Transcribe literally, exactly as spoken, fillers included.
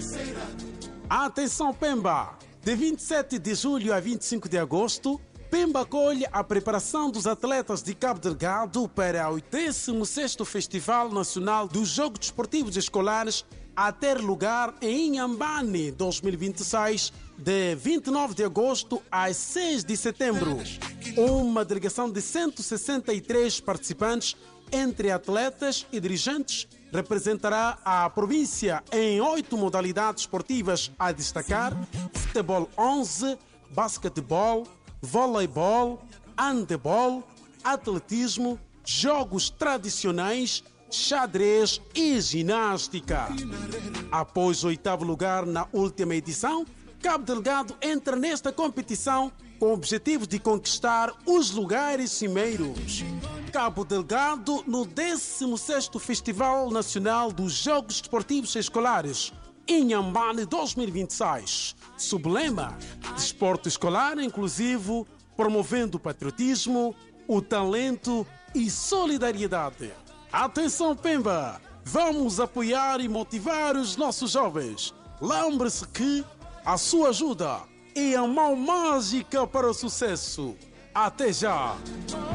Atenção Pemba! De vinte e sete de julho a vinte e cinco de agosto, Pemba acolhe a preparação dos atletas de Cabo Delgado para o décimo sexto Festival Nacional dos Jogos Desportivos Escolares a ter lugar em Inhambane dois mil e vinte e seis, de vinte e nove de agosto a seis de setembro. Uma delegação de cento e sessenta e três participantes, entre atletas e dirigentes, representará a província em oito modalidades esportivas a destacar: futebol onze, basquetebol, voleibol, handebol, atletismo, jogos tradicionais, xadrez e ginástica. Após o oitavo lugar na última edição, Cabo Delgado entra nesta competição com o objetivo de conquistar os lugares cimeiros. Cabo Delgado no décimo sexto Festival Nacional dos Jogos Desportivos Escolares, Inhambane dois mil e vinte e seis. Sublema: desporto escolar inclusivo, promovendo o patriotismo, o talento e solidariedade. Atenção Pemba! Vamos apoiar e motivar os nossos jovens. Lembre-se que a sua ajuda é a mão mágica para o sucesso. Até já!